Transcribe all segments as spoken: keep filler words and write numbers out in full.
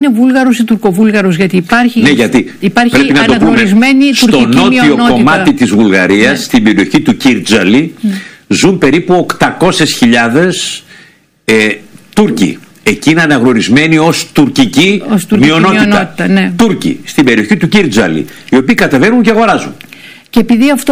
είναι Βούλγαρος ή Τουρκοβούλγαρος, γιατί υπάρχει, ναι, γιατί υπάρχει αναγνωρισμένη τουρκική μειονότητα. Στο νότιο κομμάτι της Βουλγαρίας, ναι, στην περιοχή του Κίρτζαλη, ναι, ζουν περίπου οκτακόσιες χιλιάδες ε, Τούρκοι. Εκεί είναι αναγνωρισμένοι ως τουρκική, ως τουρκική μειονότητα. μειονότητα ναι. Τούρκοι στην περιοχή του Κίρτζαλη, οι οποίοι κατεβαίνουν και αγοράζουν. Και επειδή αυτό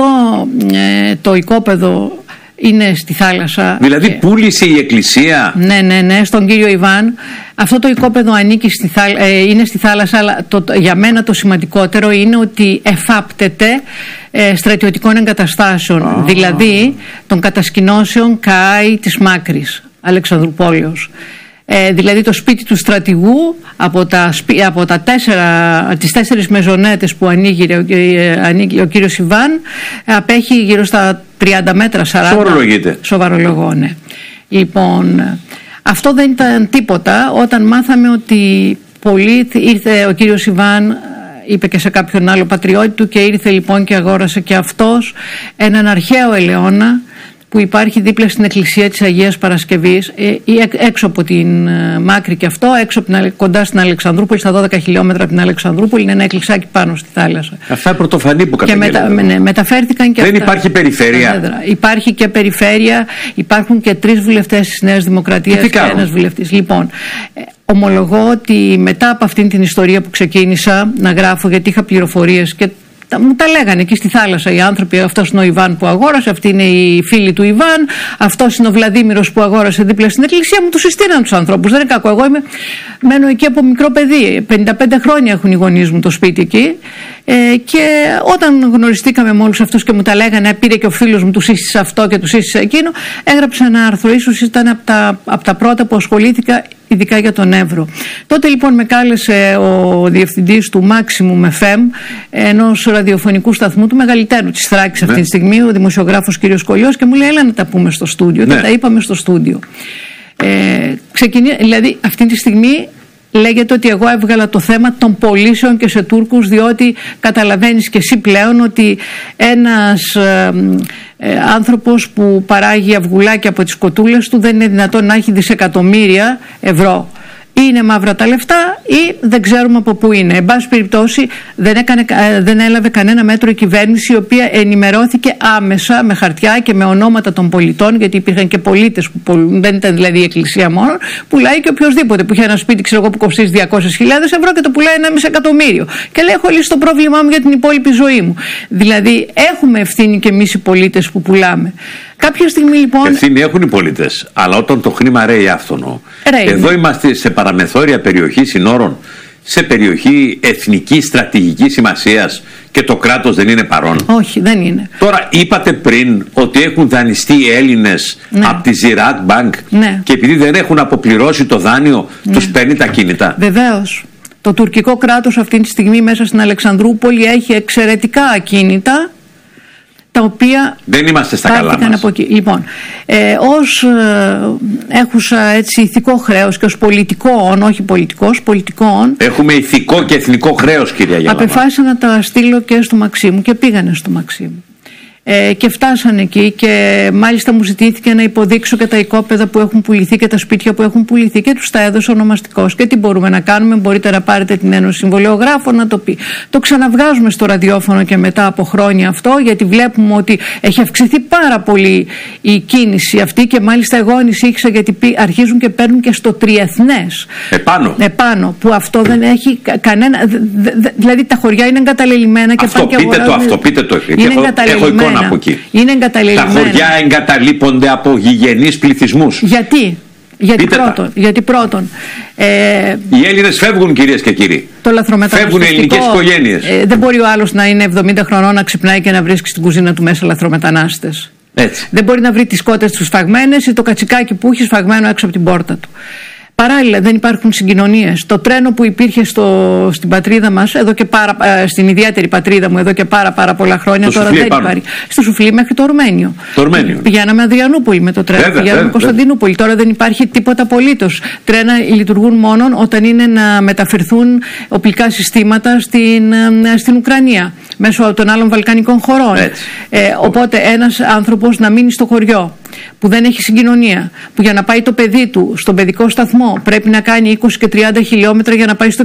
ε, το οικόπεδο είναι στη θάλασσα. Δηλαδή και... πούλησε η εκκλησία. Ναι, ναι, ναι, στον κύριο Ιβάν. Αυτό το οικόπεδο ανήκει στη θάλα... ε, είναι στη θάλασσα, αλλά το, για μένα το σημαντικότερο είναι ότι εφάπτεται ε, στρατιωτικών εγκαταστάσεων. Ah. Δηλαδή των κατασκηνώσεων ΚΑΙ της Μάκρης, Αλεξανδρουπόλεως. Ε, δηλαδή το σπίτι του στρατηγού από, τα, από τα τέσσερα, τις τέσσερις μεζονέτες που ανοίγει ο, ανοίγει ο κύριος Ιβάν, απέχει γύρω στα τριάντα μέτρα, σαράντα. Σοβαρολογείται. Σοβαρολογώ, ναι. Λοιπόν, αυτό δεν ήταν τίποτα όταν μάθαμε ότι πολύ ήρθε ο κύριος Ιβάν, είπε και σε κάποιον άλλο πατριώτη του, και ήρθε λοιπόν και αγόρασε και αυτός έναν αρχαίο ελαιώνα που υπάρχει δίπλα στην εκκλησία της Αγίας Παρασκευής, ε, έξω από την ε, Μάκρη και αυτό, έξω από την, κοντά στην Αλεξανδρούπολη, στα δώδεκα χιλιόμετρα από την Αλεξανδρούπολη, είναι ένα εκκλησάκι πάνω στη θάλασσα. Αυτά είναι πρωτοφανή που καταγγέλλονται. Και μετα, ναι, μεταφέρθηκαν και δεν αυτά. Υπάρχει περιφέρεια. Υπάρχει και περιφέρεια, υπάρχουν και τρεις βουλευτές της Νέας Δημοκρατίας και ένας βουλευτής. Λοιπόν, ε, ομολογώ ότι μετά από αυτήν την ιστορία που ξεκίνησα να γράφω, γιατί είχα πληροφορίες και μου τα λέγανε εκεί στη θάλασσα οι άνθρωποι, αυτός είναι ο Ιβάν που αγόρασε, αυτοί είναι οι φίλοι του Ιβάν, αυτός είναι ο Βλαδίμηρος που αγόρασε δίπλα στην εκκλησία, μου τους συστήναν τους ανθρώπους, δεν είναι κακό. Εγώ είμαι, μένω εκεί από μικρό παιδί, πενήντα πέντε χρόνια έχουν οι γονείς μου το σπίτι εκεί, ε, και όταν γνωριστήκαμε με όλους αυτούς και μου τα λέγανε, πήρε και ο φίλος μου, του σύστησε αυτό και του σύστησε εκείνο, έγραψα ένα άρθρο, ίσως ήταν από τα, από τα πρώτα που ασχολήθηκα ειδικά για τον Εύρο. Τότε λοιπόν με κάλεσε ο διευθυντής του Maximum εφ εμ, ενός ραδιοφωνικού σταθμού του μεγαλύτερου της Θράκης αυτή, ναι, τη στιγμή, ο δημοσιογράφος κ. Κολλιός, και μου λέει έλα να τα πούμε στο στούντιο, ναι, και τα είπαμε στο στούντιο. Ε, ξεκινή, δηλαδή αυτή τη στιγμή λέγεται ότι εγώ έβγαλα το θέμα των πωλήσεων και σε Τούρκους, διότι καταλαβαίνεις και εσύ πλέον ότι ένας ε, ε, άνθρωπος που παράγει αυγουλάκια από τις κοτούλες του δεν είναι δυνατόν να έχει δισεκατομμύρια ευρώ. Είναι μαύρα τα λεφτά ή δεν ξέρουμε από πού είναι. Εν πάση περιπτώσει δεν, έκανε, δεν έλαβε κανένα μέτρο η κυβέρνηση, η οποία ενημερώθηκε άμεσα με χαρτιά και με ονόματα των πολιτών, γιατί υπήρχαν και πολίτες που πολλούν, δεν ήταν δηλαδή η εκκλησία μόνο, πουλάει και οποιοδήποτε που είχε ένα σπίτι, ξέρω εγώ, που κοστίζει διακόσιες χιλιάδες ευρώ και το πουλάει ένα μισό εκατομμύριο. Και λέει: έχω λύσει το πρόβλημά μου για την υπόλοιπη ζωή μου. Δηλαδή έχουμε ευθύνη και εμείς οι πολίτες που πουλάμε. Κάποια στιγμή λοιπόν. Ευθύνη έχουν οι πολίτες, αλλά όταν το χρήμα ρέει άφθονο. Ρέει. Εδώ είμαστε σε παραμεθόρια περιοχή συνόρων, σε περιοχή εθνικής στρατηγικής σημασίας και το κράτος δεν είναι παρόν. Όχι, δεν είναι. Τώρα είπατε πριν ότι έχουν δανειστεί οι Έλληνες, ναι, από τη Ziraat Bank, ναι, και επειδή δεν έχουν αποπληρώσει το δάνειο, ναι, τους παίρνει τα κίνητα. Βεβαίως. Το τουρκικό κράτος αυτή τη στιγμή μέσα στην Αλεξανδρούπολη έχει εξαιρετικά ακίνητα, τα οποία δεν είμαστε στα καλά μας. Από εκεί. Λοιπόν, ε, ως ε, έχουσα έτσι ηθικό χρέος και ως πολιτικών, όχι πολιτικός, πολιτικών. Έχουμε ηθικό και εθνικό χρέος, κυρία Γιάλαμα. Απεφάσισα να τα στείλω και στο Μαξίμου και πήγανε στο Μαξίμου. Ε, και φτάσανε εκεί και μάλιστα μου ζητήθηκε να υποδείξω και τα οικόπεδα που έχουν πουληθεί και τα σπίτια που έχουν πουληθεί και τους τα έδωσε ονομαστικώς. Και τι μπορούμε να κάνουμε, μπορείτε να πάρετε την Ένωση Συμβολιογράφων να το πει. Το ξαναβγάζουμε στο ραδιόφωνο και μετά από χρόνια αυτό, γιατί βλέπουμε ότι έχει αυξηθεί πάρα πολύ η κίνηση αυτή και μάλιστα εγώ ανησύχησα γιατί αρχίζουν και παίρνουν και στο τριεθνές. Επάνω. Επάνω, που αυτό δεν έχει κανένα. Δηλαδή τα χωριά είναι εγκαταλελειμμένα και αυτό, πείτε το, αυτό, πείτε το. Είναι εγκαταλελειμμένα. Από εκεί. Είναι εγκαταλελειμμένα. Τα χωριά εγκαταλείπονται από γηγενείς πληθυσμούς. Γιατί, γιατί πρώτον, γιατί πρώτον ε, οι Έλληνες φεύγουν, κυρίες και κύριοι. Το λαθρομεταναστευτικό. Φεύγουν οι ελληνικές οικογένειες. Ε, δεν μπορεί ο άλλος να είναι εβδομήντα χρονών να ξυπνάει και να βρίσκει στην κουζίνα του μέσα λαθρομετανάστες. Έτσι. Δεν μπορεί να βρει τις κότες του σφαγμένες ή το κατσικάκι που έχει σφαγμένο έξω από την πόρτα του. Παράλληλα δεν υπάρχουν συγκοινωνίες. Το τρένο που υπήρχε στο, στην πατρίδα μας, εδώ και πάρα, στην ιδιαίτερη πατρίδα μου εδώ και πάρα, πάρα πολλά χρόνια, το τώρα δεν πάνω. υπάρχει. Στο Σουφλί μέχρι το Ορμένιο. Το Ορμένιο. Πηγαίναμε Αδριανούπολη με το τρένο, βέβαια, πηγαίναμε βέβαια, Κωνσταντινούπολη. Τώρα δεν υπάρχει τίποτα απολύτως. Τρένα λειτουργούν μόνο όταν είναι να μεταφερθούν οπλικά συστήματα στην, στην Ουκρανία μέσω των άλλων Βαλκανικών χωρών. Ε, οπότε ένας άνθρωπος να μείνει στο χωριό που δεν έχει συγκοινωνία, που για να πάει το παιδί του στον παιδικό σταθμό πρέπει να κάνει είκοσι και τριάντα χιλιόμετρα για να πάει στο